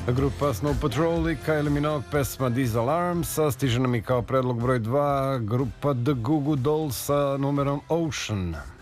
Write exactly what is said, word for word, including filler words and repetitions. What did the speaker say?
Grupa Snow Patrol i Kylie Minogue, pesma These Alarms, a stiže nam i kao predlog broj dva grupa The Goo Goo Dolls sa numerom Ocean.